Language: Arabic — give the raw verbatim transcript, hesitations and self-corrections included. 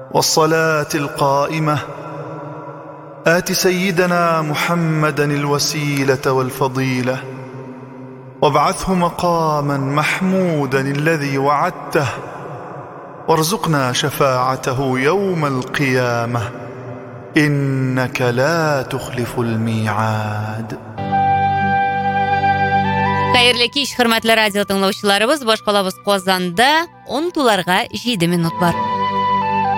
والصلاة القائمة آت سيدنا محمدا الوسيلة والفضيلة وابعثه مقاما محمودا الذي وعدته وارزقنا شفاعته يوم القيامة إنك لا تخلف الميعاد. Xayrli kech, hurmatli radio tinglovchilarimiz, boshqalamiz Qozonda o'n to'larga yetti minut bor.